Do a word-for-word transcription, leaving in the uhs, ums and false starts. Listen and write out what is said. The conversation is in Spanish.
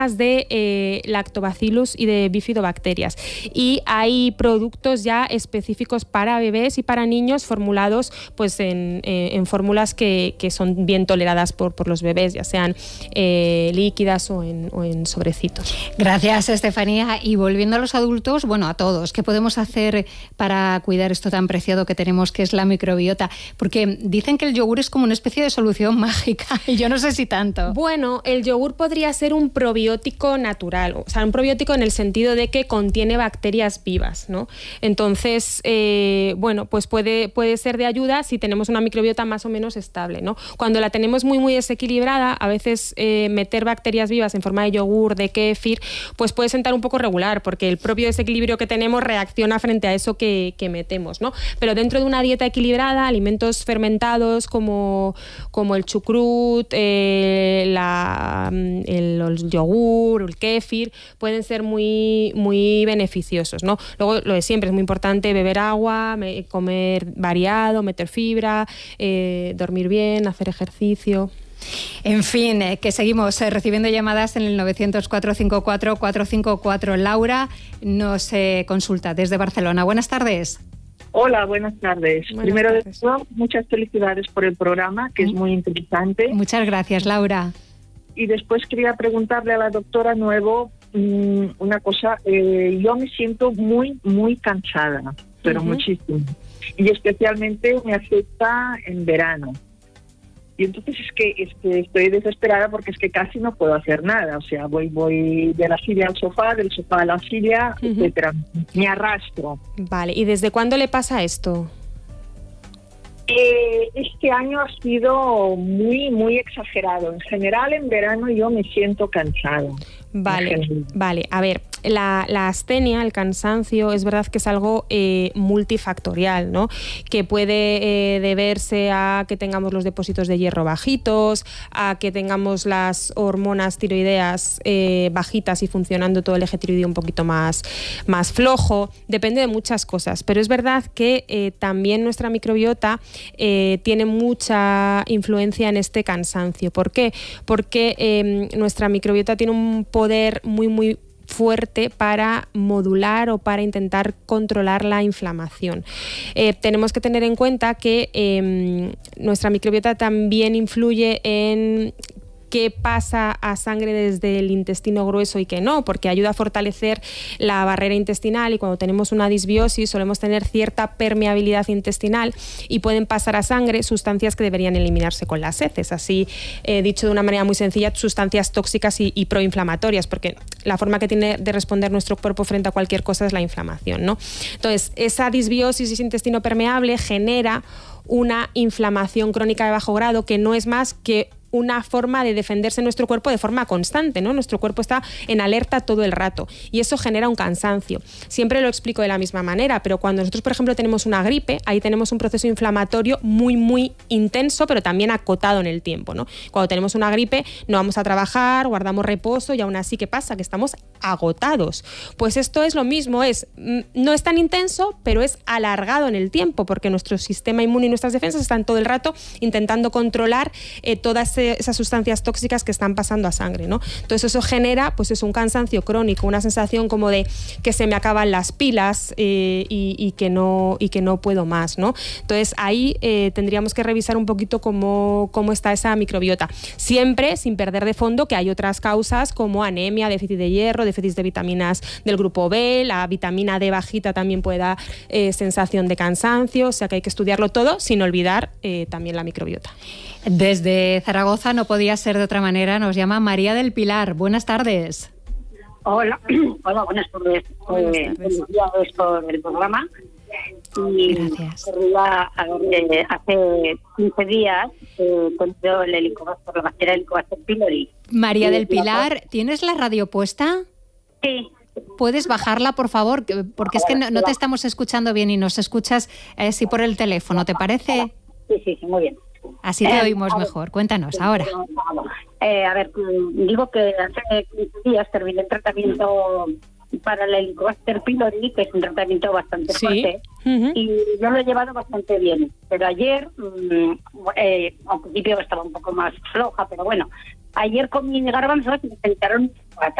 de eh, lactobacillus y de bifidobacterias, y hay productos ya específicos para bebés y para niños formulados pues en, eh, en fórmulas que, que son bien toleradas por, por los bebés, ya sean eh, líquidas o en, o en sobrecitos. Gracias, Estefanía. Y volviendo a los adultos, bueno, a todos, ¿qué podemos hacer para cuidar esto tan preciado que tenemos, que es la microbiota? Porque dicen que el yogur es como una especie de solución mágica y yo no sé si tanto. Bueno, el yogur podría ser un probiótico natural, o sea, un probiótico en el sentido de que contiene bacterias vivas, ¿no? Entonces, eh, bueno, pues puede, puede ser de ayuda si tenemos una microbiota más o menos estable, ¿no? Cuando la tenemos muy, muy desequilibrada, a veces eh, meter bacterias vivas en forma de yogur, de kéfir, pues puede sentar un poco regular, porque el propio desequilibrio que tenemos reacciona frente a eso que, que metemos, ¿no? Pero dentro de una dieta equilibrada, alimentos fermentados como, como el chucrut, eh, la, el, el yogur, el kéfir, pueden ser muy, muy beneficiosos, ¿no? Luego, lo de siempre, es muy importante beber agua, me, comer variado, meter fibra, eh, dormir bien, hacer ejercicio. En fin, eh, que seguimos eh, recibiendo llamadas en el nueve cero cuatro cinco cuatro cuatro cinco cuatro. Laura nos eh, consulta desde Barcelona. Buenas tardes. Hola, buenas tardes. Buenas Primero tardes. de todo, muchas felicidades por el programa, que es muy interesante. Muchas gracias, Laura. Y después quería preguntarle a la doctora Nuevo mmm, una cosa. Eh, yo me siento muy, muy cansada, pero uh-huh. muchísimo. Y especialmente me afecta en verano. Y entonces es que, es que estoy desesperada porque es que casi no puedo hacer nada. O sea, voy voy de la silla al sofá, del sofá a la silla, uh-huh. etcétera. Me arrastro. Vale, ¿y desde cuándo le pasa esto? Eh, este año ha sido muy, muy exagerado. En general, en verano yo me siento cansada. Vale, vale. A ver, la, la astenia, el cansancio, es verdad que es algo eh, multifactorial, ¿no? Que puede eh, deberse a que tengamos los depósitos de hierro bajitos, a que tengamos las hormonas tiroideas eh, bajitas y funcionando todo el eje tiroideo un poquito más, más flojo. Depende de muchas cosas, pero es verdad que eh, también nuestra microbiota eh, tiene mucha influencia en este cansancio. ¿Por qué? Porque eh, nuestra microbiota tiene un poder muy, muy fuerte para modular o para intentar controlar la inflamación. Eh, tenemos que tener en cuenta que eh, nuestra microbiota también influye en qué pasa a sangre desde el intestino grueso y qué no, porque ayuda a fortalecer la barrera intestinal, y cuando tenemos una disbiosis solemos tener cierta permeabilidad intestinal y pueden pasar a sangre sustancias que deberían eliminarse con las heces. Así, eh, dicho de una manera muy sencilla, sustancias tóxicas y, y proinflamatorias, porque la forma que tiene de responder nuestro cuerpo frente a cualquier cosa es la inflamación, ¿no? Entonces, esa disbiosis y ese intestino permeable genera una inflamación crónica de bajo grado que no es más que una forma de defenderse nuestro cuerpo de forma constante, ¿no? Nuestro cuerpo está en alerta todo el rato y eso genera un cansancio. Siempre lo explico de la misma manera, pero cuando nosotros, por ejemplo, tenemos una gripe, ahí tenemos un proceso inflamatorio muy, muy intenso, pero también acotado en el tiempo, ¿no? Cuando tenemos una gripe no vamos a trabajar, guardamos reposo y aún así, ¿qué pasa? Que estamos agotados. Pues esto es lo mismo, es no es tan intenso, pero es alargado en el tiempo, porque nuestro sistema inmune y nuestras defensas están todo el rato intentando controlar eh, todas esas sustancias tóxicas que están pasando a sangre, ¿no? Entonces eso genera, pues es un cansancio crónico, una sensación como de que se me acaban las pilas eh, y, y que no y que no puedo más, ¿no? Entonces ahí eh, tendríamos que revisar un poquito cómo, cómo está esa microbiota, siempre sin perder de fondo que hay otras causas como anemia, déficit de hierro, déficit de vitaminas del grupo B, la vitamina D bajita también puede dar eh, sensación de cansancio, o sea que hay que estudiarlo todo sin olvidar eh, también la microbiota. Desde Zaragoza no podía ser de otra manera, nos llama María del Pilar. Buenas tardes. Hola, hola, buenas tardes. Buenas eh, tardes. Felicidades por el programa. Y gracias. Quería, eh, hace quince días eh, encontré el helicobacter, la bacteria Helicobacter pylori. María y, del Pilar, ¿tienes la radio puesta? Sí. ¿Puedes bajarla, por favor? Porque es que no, no te estamos escuchando bien y nos escuchas eh, sí por el teléfono, ¿te parece? Sí, sí, sí, muy bien. Así te Eh, oímos a ver, mejor. Cuéntanos ahora. Eh, a ver, digo que hace quince días terminé el tratamiento para el Helicobacter pylori, que es un tratamiento bastante Sí. fuerte, Uh-huh. y yo lo he llevado bastante bien. Pero ayer, mmm, eh, al principio estaba un poco más floja, pero bueno, Ayer comí garbanzos y me sentaron fatal.